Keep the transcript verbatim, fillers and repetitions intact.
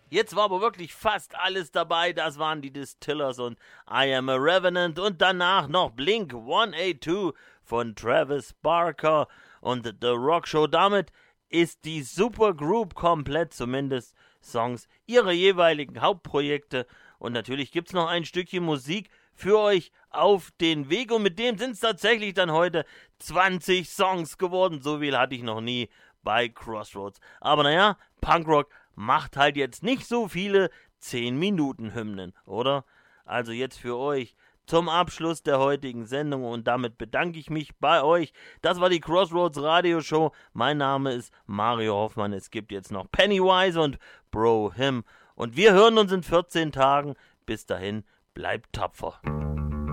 Jetzt war aber wirklich fast alles dabei. Das waren die Distillers und I Am a Revenant und danach noch Blink hundertzweiundachtzig von Travis Barker und The Rock Show. Damit ist die Supergroup komplett, zumindest Songs ihrer jeweiligen Hauptprojekte. Und natürlich gibt's noch ein Stückchen Musik für euch auf den Weg. Und mit dem sind es tatsächlich dann heute zwanzig Songs geworden. So viel hatte ich noch nie bei Crossroads. Aber naja, Punkrock macht halt jetzt nicht so viele zehn Minuten Hymnen, oder? Also jetzt für euch zum Abschluss der heutigen Sendung und damit bedanke ich mich bei euch. Das war die Crossroads Radioshow. Mein Name ist Mario Hoffmann. Es gibt jetzt noch Pennywise und Bro Him. Und wir hören uns in vierzehn Tagen. Bis dahin, bleibt tapfer.